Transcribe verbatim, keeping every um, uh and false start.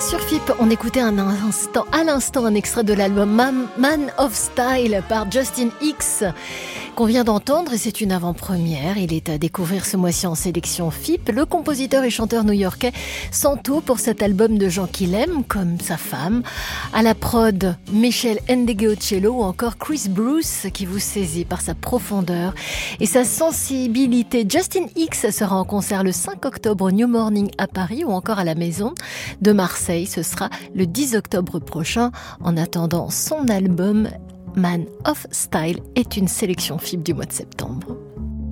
Sur F I P, on écoutait un instant, à l'instant un extrait de l'album Man, Man of Style par Justin Hicks qu'on vient d'entendre et c'est une avant-première. Il est à découvrir ce mois-ci en sélection F I P. Le compositeur et chanteur new-yorkais s'entoure pour cet album de gens qu'il aime, comme sa femme. À la prod, Michel Ndegeocello ou encore Chris Bruce qui vous saisit par sa profondeur et sa sensibilité. Justin Hicks sera en concert le cinq octobre au New Morning à Paris ou encore à la Maison de Marseille. Ce sera le dix octobre prochain. En attendant, son album Man of Style est une sélection F I B du mois de septembre.